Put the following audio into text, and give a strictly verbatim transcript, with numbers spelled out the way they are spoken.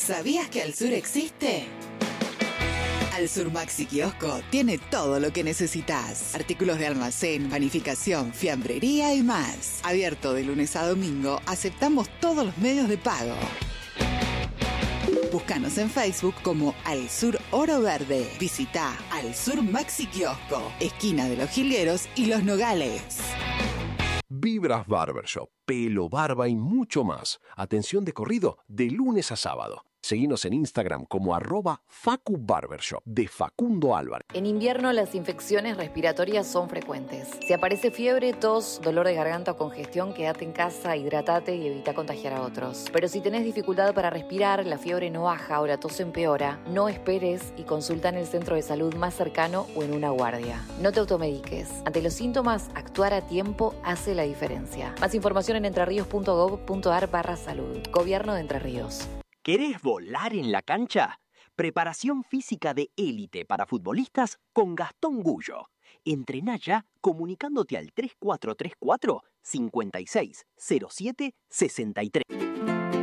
¿Sabías que Al Sur existe? Al Sur Maxi Kiosco tiene todo lo que necesitas. Artículos de almacén, panificación, fiambrería y más. Abierto de lunes a domingo, aceptamos todos los medios de pago. Búscanos en Facebook como Al Sur Oro Verde. Visita Al Sur Maxi Kiosco, esquina de Los Jilgueros y Los Nogales. Vibras Barbershop, pelo, barba y mucho más. Atención de corrido de lunes a sábado. Seguinos en Instagram como arroba Facu Barbershop de Facundo Álvarez. En invierno las infecciones respiratorias son frecuentes. Si aparece fiebre, tos, dolor de garganta o congestión, quédate en casa, hidratate y evita contagiar a otros. Pero si tenés dificultad para respirar, la fiebre no baja o la tos empeora, no esperes y consulta en el centro de salud más cercano o en una guardia. No te automediques. Ante los síntomas, actuar a tiempo hace la diferencia. Más información en entrerríos.gov.ar barra salud. Gobierno de Entre Ríos. ¿Querés volar en la cancha? Preparación física de élite para futbolistas con Gastón Gullo. Entrená ya comunicándote al tres cuatro tres cuatro, cinco seis cero siete, seis tres.